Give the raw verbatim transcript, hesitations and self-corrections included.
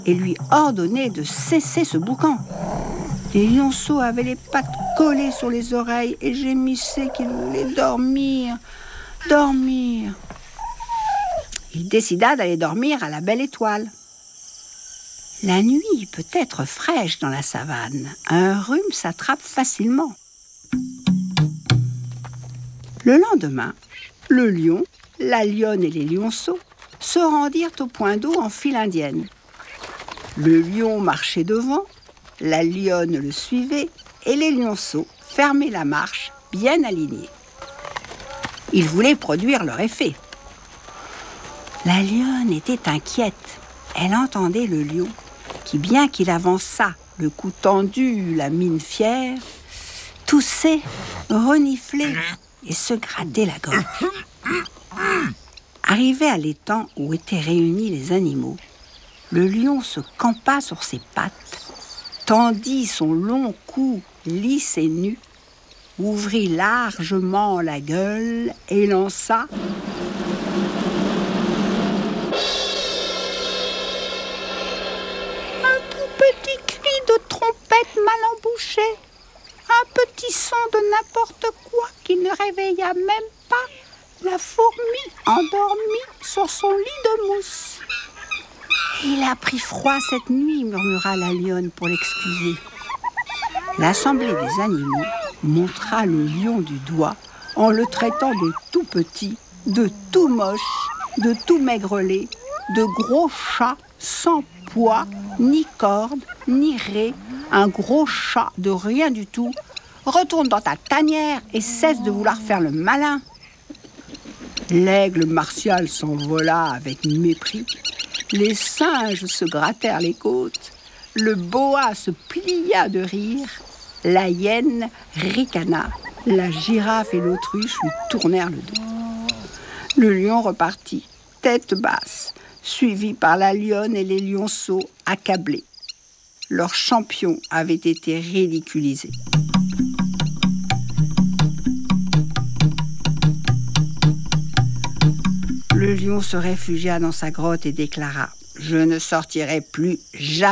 et lui ordonner de cesser ce boucan. Les lionceaux avaient les pattes collées sur les oreilles et gémissaient qu'ils voulaient dormir, dormir. Il décida d'aller dormir à la Belle Étoile. La nuit peut être fraîche dans la savane. Un rhume s'attrape facilement. Le lendemain, le lion, la lionne et les lionceaux se rendirent au point d'eau en file indienne. Le lion marchait devant, la lionne le suivait et les lionceaux fermaient la marche bien alignés. Ils voulaient produire leur effet. La lionne était inquiète. Elle entendait le lion qui, bien qu'il avançât, le cou tendu, la mine fière, toussait, reniflait et se grattait la gorge. Arrivé à l'étang où étaient réunis les animaux, le lion se campa sur ses pattes, tendit son long cou lisse et nu, ouvrit largement la gueule et lança un tout petit cri de trompette mal embouché, un petit son de n'importe quoi qui ne réveilla même pas la fourmi endormie sur son lit de mousse. « Il a pris froid cette nuit, » murmura la lionne pour l'excuser. L'assemblée des animaux montra le lion du doigt en le traitant de tout petit, de tout moche, de tout maigrelet, de gros chat sans poids, ni corde, ni raie, un gros chat de rien du tout. Retourne dans ta tanière et cesse de vouloir faire le malin. L'aigle martial s'envola avec mépris. Les singes se grattèrent les côtes. Le boa se plia de rire. La hyène ricana. La girafe et l'autruche lui tournèrent le dos. Le lion repartit, tête basse, suivi par la lionne et les lionceaux accablés. Leur champion avait été ridiculisé. Le lion se réfugia dans sa grotte et déclara « Je ne sortirai plus jamais ».